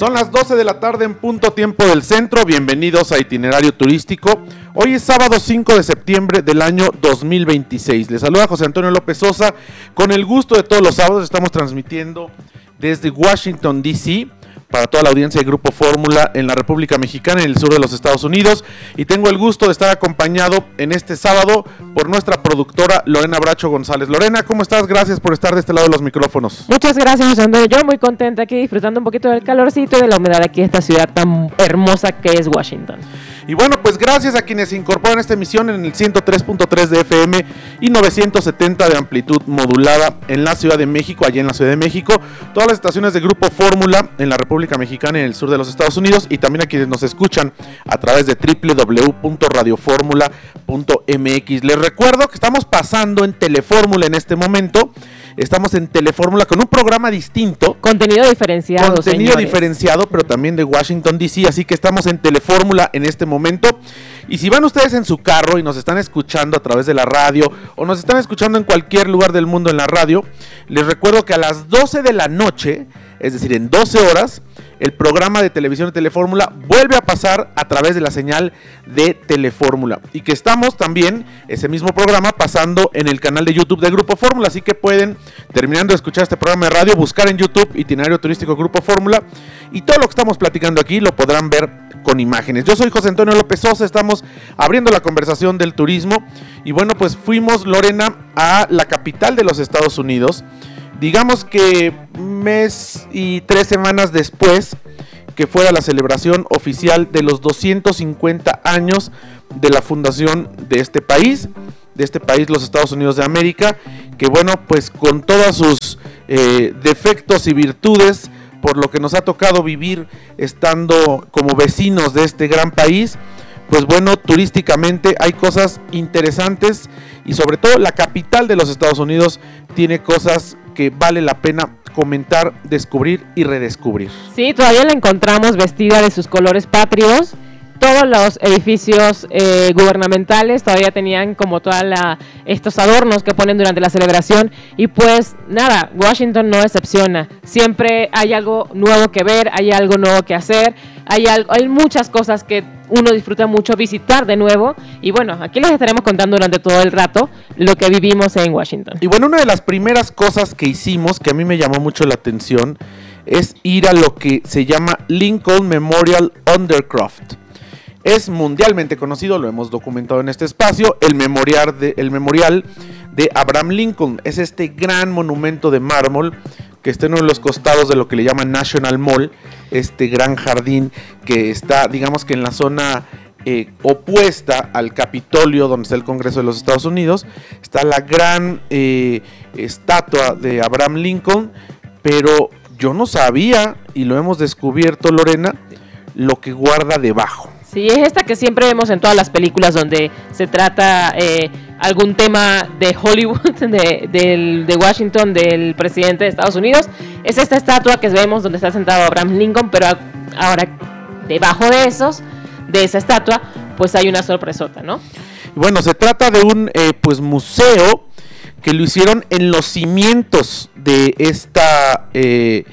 Son las 12 de la tarde en punto tiempo del centro. Bienvenidos a Itinerario Turístico. Hoy es sábado 5 de septiembre del año 2026. Les saluda José Antonio López Sosa. Con el gusto de todos los sábados estamos transmitiendo desde Washington, D.C., para toda la audiencia de Grupo Fórmula en la República Mexicana, en el sur de los Estados Unidos. Y tengo el gusto de estar acompañado en este sábado por nuestra productora Lorena Bracho González. Lorena, ¿cómo estás? Gracias por estar de este lado de los micrófonos. Muchas gracias, José Antonio. Yo muy contenta aquí disfrutando un poquito del calorcito y de la humedad aquí en esta ciudad tan hermosa que es Washington. Y bueno, pues gracias a quienes se incorporan a esta emisión en el 103.3 de FM y 970 de amplitud modulada en la Ciudad de México, allá en la Ciudad de México. Todas las estaciones de Grupo Fórmula en la República Mexicana y en el sur de los Estados Unidos, y también a quienes nos escuchan a través de www.radioformula.mx. Les recuerdo que estamos pasando en Telefórmula en este momento. Estamos en Telefórmula con un programa distinto. Contenido diferenciado, diferenciado, pero también de Washington, D.C., así que estamos en Telefórmula en este momento. Y si van ustedes en su carro y nos están escuchando a través de la radio o nos están escuchando en cualquier lugar del mundo en la radio, les recuerdo que a las 12 de la noche, es decir, en 12 horas, el programa de televisión de Telefórmula vuelve a pasar a través de la señal de Telefórmula. Y que estamos también, ese mismo programa, pasando en el canal de YouTube de Grupo Fórmula. Así que pueden, terminando de escuchar este programa de radio, buscar en YouTube Itinerario Turístico Grupo Fórmula. Y todo lo que estamos platicando aquí lo podrán ver con imágenes. Yo soy José Antonio López Sosa, estamos abriendo la conversación del turismo. Y bueno, pues fuimos, Lorena, a la capital de los Estados Unidos. Digamos que mes y 3 semanas después que fue a la celebración oficial de los 250 años de la fundación de este país, los Estados Unidos de América, que bueno, pues con todos sus defectos y virtudes, por lo que nos ha tocado vivir estando como vecinos de este gran país, pues bueno, turísticamente hay cosas interesantes y sobre todo la capital de los Estados Unidos tiene cosas que vale la pena comentar, descubrir y redescubrir. Sí, todavía la encontramos vestida de sus colores patrios. Todos los edificios gubernamentales todavía tenían como estos adornos que ponen durante la celebración. Y pues nada, Washington no decepciona. Siempre hay algo nuevo que ver, hay algo nuevo que hacer, hay muchas cosas que uno disfruta mucho visitar de nuevo. Y bueno, aquí les estaremos contando durante todo el rato lo que vivimos en Washington. Y bueno, una de las primeras cosas que hicimos, que a mí me llamó mucho la atención, es ir a lo que se llama Lincoln Memorial Undercroft. Es mundialmente conocido, lo hemos documentado en este espacio, el memorial de Abraham Lincoln. Es este gran monumento de mármol que está en uno de los costados de lo que le llaman National Mall, este gran jardín que está, digamos que en la zona opuesta al Capitolio, donde está el Congreso de los Estados Unidos. Está la gran estatua de Abraham Lincoln, pero yo no sabía, y lo hemos descubierto, Lorena, lo que guarda debajo. Sí, es esta que siempre vemos en todas las películas donde se trata algún tema de Hollywood, de Washington, del presidente de Estados Unidos. Es esta estatua que vemos donde está sentado Abraham Lincoln, pero ahora debajo de esa estatua, pues hay una sorpresota, ¿no? Bueno, se trata de un museo que lo hicieron en los cimientos de de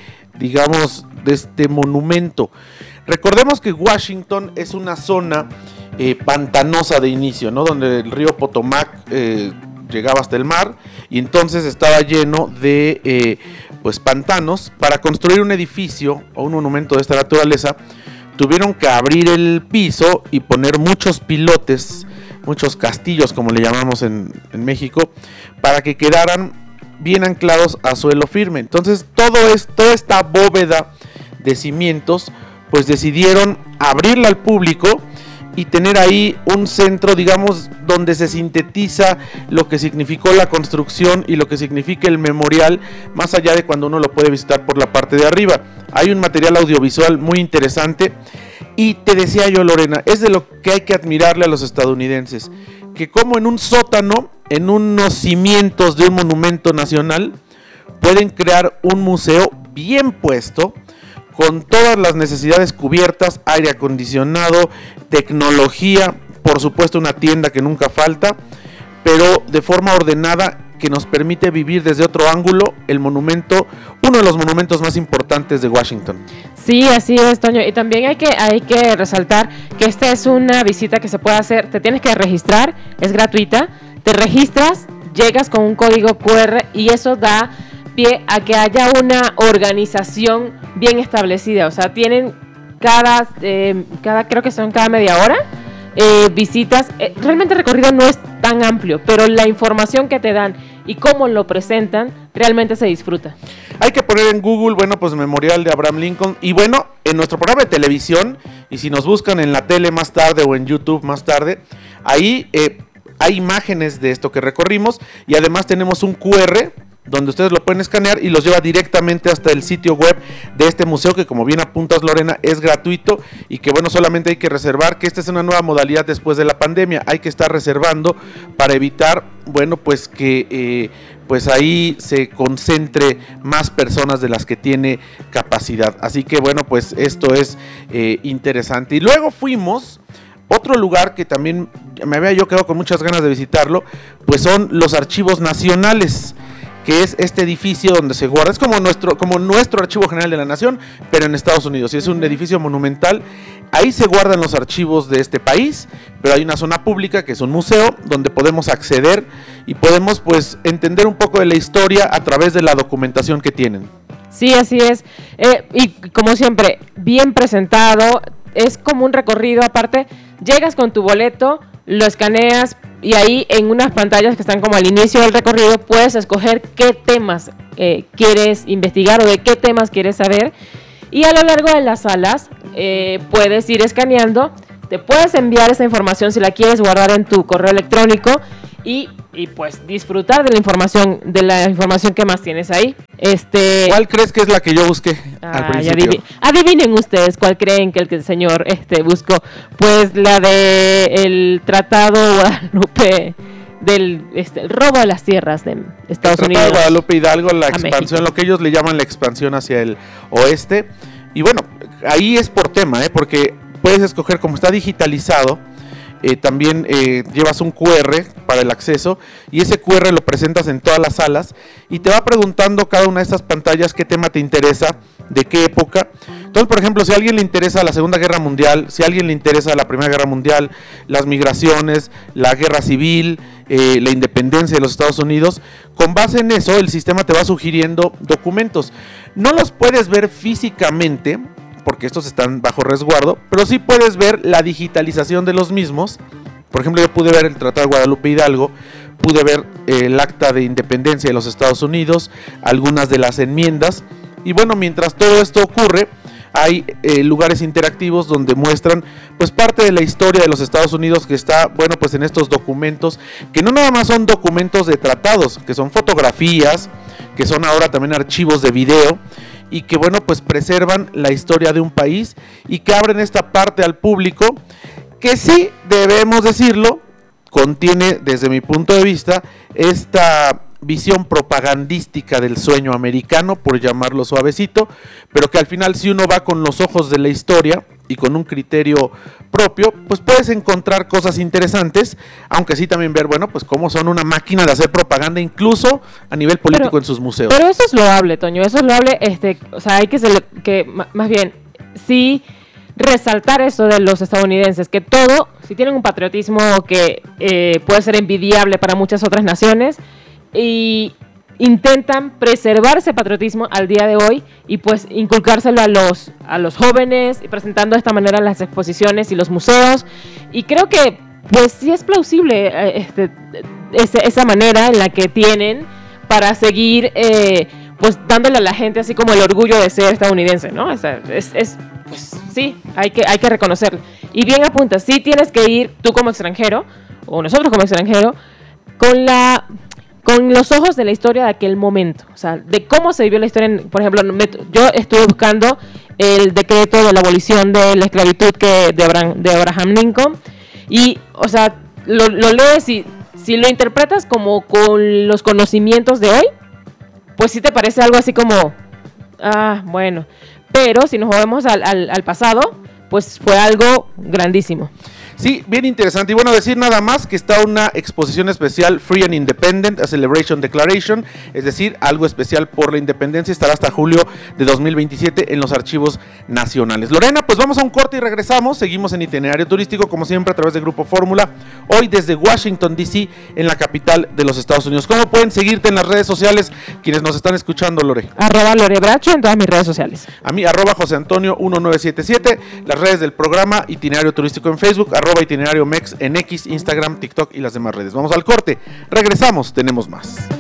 este monumento. Recordemos que Washington es una zona pantanosa de inicio, ¿no? Donde el río Potomac llegaba hasta el mar y entonces estaba lleno de pantanos. Para construir un edificio o un monumento de esta naturaleza, tuvieron que abrir el piso y poner muchos pilotes, muchos castillos, como le llamamos en México, para que quedaran bien anclados a suelo firme. Entonces, toda esta bóveda de cimientos, pues decidieron abrirla al público y tener ahí un centro, digamos, donde se sintetiza lo que significó la construcción y lo que significa el memorial, más allá de cuando uno lo puede visitar por la parte de arriba. Hay un material audiovisual muy interesante y te decía yo, Lorena, es de lo que hay que admirarle a los estadounidenses, que como en un sótano, en unos cimientos de un monumento nacional, pueden crear un museo bien puesto, con todas las necesidades cubiertas, aire acondicionado, tecnología, por supuesto una tienda que nunca falta, pero de forma ordenada que nos permite vivir desde otro ángulo el monumento, uno de los monumentos más importantes de Washington. Sí, así es, Toño. Y también hay que resaltar que esta es una visita que se puede hacer, te tienes que registrar, es gratuita, te registras, llegas con un código QR y eso da pie a que haya una organización bien establecida. O sea, tienen creo que son cada media hora, visitas. Realmente el recorrido no es tan amplio, pero la información que te dan y cómo lo presentan realmente se disfruta. Hay que poner en Google, pues Memorial de Abraham Lincoln, y bueno, en nuestro programa de televisión, y si nos buscan en la tele más tarde o en YouTube más tarde, ahí hay imágenes de esto que recorrimos, y además tenemos un QR donde ustedes lo pueden escanear y los lleva directamente hasta el sitio web de este museo, que como bien apuntas, Lorena, es gratuito y que solamente hay que reservar, que esta es una nueva modalidad después de la pandemia, hay que estar reservando para evitar, pues que pues ahí se concentre más personas de las que tiene capacidad, así que pues esto es interesante. Y luego fuimos otro lugar que también me había yo quedado con muchas ganas de visitarlo, pues son los Archivos Nacionales, que es este edificio donde se guarda, es como nuestro Archivo General de la Nación, pero en Estados Unidos, y es un edificio monumental. Ahí se guardan los archivos de este país, pero hay una zona pública que es un museo donde podemos acceder y podemos pues entender un poco de la historia a través de la documentación que tienen. Sí, así es, y como siempre, bien presentado, es como un recorrido. Aparte, llegas con tu boleto, lo escaneas y ahí en unas pantallas que están como al inicio del recorrido puedes escoger qué temas quieres investigar o de qué temas quieres saber, y a lo largo de las salas puedes ir escaneando, te puedes enviar esa información si la quieres guardar en tu correo electrónico y pues disfrutar de la información que más tienes ahí. ¿Cuál crees que es la que yo busqué al principio? Adivinen ustedes cuál creen que el señor buscó. Pues la de el Tratado Guadalupe del el robo de las tierras de Estados Unidos. El Tratado Guadalupe Hidalgo, la expansión, lo que ellos le llaman la expansión hacia el oeste. Y ahí es por tema, porque puedes escoger, como está digitalizado, también llevas un QR para el acceso, y ese QR lo presentas en todas las salas y te va preguntando cada una de estas pantallas qué tema te interesa, de qué época. Entonces, por ejemplo, si a alguien le interesa la Segunda Guerra Mundial, si a alguien le interesa la Primera Guerra Mundial, las migraciones, la guerra civil, la independencia de los Estados Unidos, con base en eso el sistema te va sugiriendo documentos. No los puedes ver físicamente porque estos están bajo resguardo, pero sí puedes ver la digitalización de los mismos. Por ejemplo, yo pude ver el Tratado de Guadalupe Hidalgo, pude ver el Acta de Independencia de los Estados Unidos, algunas de las enmiendas, y mientras todo esto ocurre, hay lugares interactivos donde muestran pues parte de la historia de los Estados Unidos, que está pues en estos documentos, que no nada más son documentos de tratados, que son fotografías, que son ahora también archivos de video, y que pues preservan la historia de un país y que abren esta parte al público, que sí, debemos decirlo, contiene desde mi punto de vista esta visión propagandística del sueño americano, por llamarlo suavecito, pero que al final, si uno va con los ojos de la historia y con un criterio propio, pues puedes encontrar cosas interesantes, aunque sí también ver, pues cómo son una máquina de hacer propaganda, incluso a nivel político en sus museos. Pero eso es loable, Toño, eso es loable, o sea, hay que más bien, sí, resaltar eso de los estadounidenses, que todo, si tienen un patriotismo que puede ser envidiable para muchas otras naciones, y intentan preservar ese patriotismo al día de hoy y pues inculcárselo a los jóvenes, y presentando de esta manera las exposiciones y los museos, y creo que pues sí es plausible esa manera en la que tienen para seguir pues dándole a la gente así como el orgullo de ser estadounidense, ¿no? Pues sí, hay que reconocerlo. Y bien apunta, sí tienes que ir tú como extranjero, o nosotros como extranjero, con los ojos de la historia de aquel momento, o sea, de cómo se vivió la historia. Por ejemplo, yo estuve buscando el decreto de la abolición de la esclavitud de Abraham Lincoln, y, o sea, lo lees y si lo interpretas como con los conocimientos de hoy, pues sí te parece algo así como, bueno, pero si nos movemos al pasado, pues fue algo grandísimo. Sí, bien interesante. Y bueno, decir nada más que está una exposición especial Free and Independent, a Celebration Declaration, es decir, algo especial por la independencia, estará hasta julio de 2027 en los archivos nacionales. Lorena, pues vamos a un corte y regresamos. Seguimos en Itinerario Turístico, como siempre, a través de Grupo Fórmula, hoy desde Washington, D.C., en la capital de los Estados Unidos. ¿Cómo pueden seguirte en las redes sociales quienes nos están escuchando, Lore? @Lore Bracho en todas mis redes sociales. A mí, @José Antonio 1977, las redes del programa Itinerario Turístico en Facebook, @Itinerario Mex en X, Instagram, TikTok y las demás redes. Vamos al corte, regresamos, tenemos más.